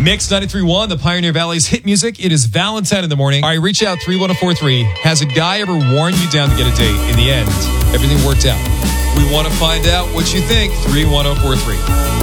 Mix 93.1, the Pioneer Valley's hit music. It is Valentine in the morning. All right, reach out 31043. Has a guy ever worn you down to get a date? In the end, everything worked out. We want to find out what you think. 31043.